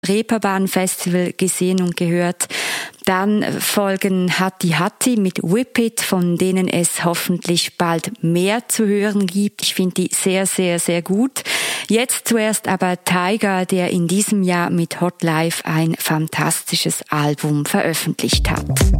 Reeperbahn Festival gesehen und gehört. Dann folgen Hatti Hatti mit Whip It, von denen es hoffentlich bald mehr zu hören gibt. Ich finde die sehr, sehr, sehr gut. Jetzt zuerst aber Tyga, der in diesem Jahr mit Hot Life ein fantastisches Album veröffentlicht hat.